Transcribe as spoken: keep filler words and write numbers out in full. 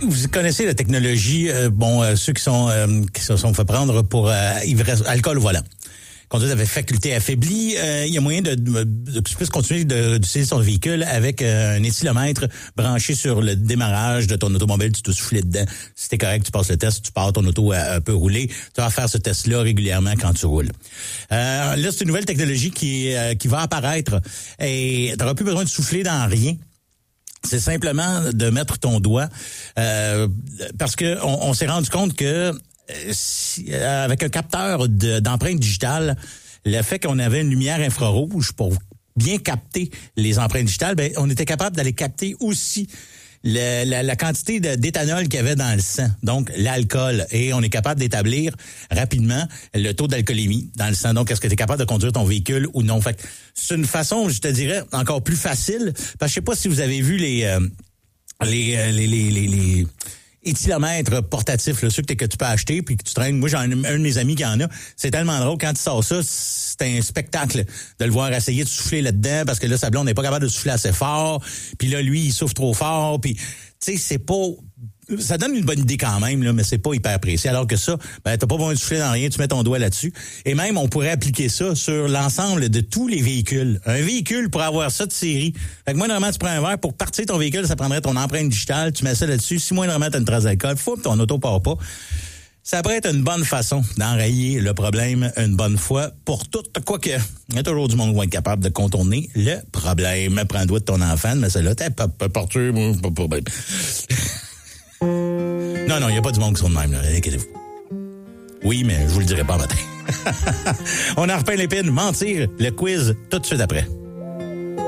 vous connaissez la technologie, euh, bon, euh, ceux qui sont euh, qui se sont fait prendre pour euh, ivresse, alcool au volant. Conduite avec faculté affaiblie, euh, il y a moyen de, de, de que tu puisses continuer de, d'utiliser ton véhicule avec euh, un éthylomètre branché sur le démarrage de ton automobile. Tu te souffles dedans. Si t'es correct, tu passes le test, tu pars, ton auto euh, peut rouler. Tu vas faire ce test-là régulièrement quand tu roules. Euh, là, c'est une nouvelle technologie qui euh, qui va apparaître et tu n'auras plus besoin de souffler dans rien. C'est simplement de mettre ton doigt euh, parce que on, on s'est rendu compte que Si, euh, avec un capteur de, d'empreinte digitale, le fait qu'on avait une lumière infrarouge pour bien capter les empreintes digitales, ben on était capable d'aller capter aussi le, la, la quantité de, d'éthanol qu'il y avait dans le sang, donc l'alcool, et on est capable d'établir rapidement le taux d'alcoolémie dans le sang. Donc, est-ce que tu es capable de conduire ton véhicule ou non? Fait que c'est une façon, je te dirais, encore plus facile, parce que je sais pas si vous avez vu les euh, les, les les les les éthylomètre portatif, là, ceux que, que tu peux acheter puis que tu traînes. Moi, j'ai un, un de mes amis qui en a. C'est tellement drôle. Quand tu sors ça, c'est un spectacle de le voir essayer de souffler là-dedans parce que là, sa blonde n'est pas capable de souffler assez fort. Puis là, lui, il souffle trop fort. Puis, tu sais, c'est pas... Ça donne une bonne idée quand même, là, mais c'est pas hyper précis. Alors que ça, ben, t'as pas besoin de souffler dans rien, tu mets ton doigt là-dessus. Et même, on pourrait appliquer ça sur l'ensemble de tous les véhicules. Un véhicule pour avoir ça de série. Fait que moindrement, tu prends un verre, pour partir ton véhicule, ça prendrait ton empreinte digitale, tu mets ça là-dessus. Si moindrement, t'as une trace d'alcool, faut que ton auto part pas. Ça pourrait être une bonne façon d'enrayer le problème une bonne fois pour tout. Quoique, il y a toujours du monde qui va être capable de contourner le problème. Prends le doigt de ton enfant, mais celle-là, t'es pas partir, moi, pas pour Non, non, il n'y a pas du monde qui sont de même, là. Inquiétez-vous. Oui, mais je vous le dirai pas matin. On en repeint l'épine, mentir, le quiz, tout de suite après.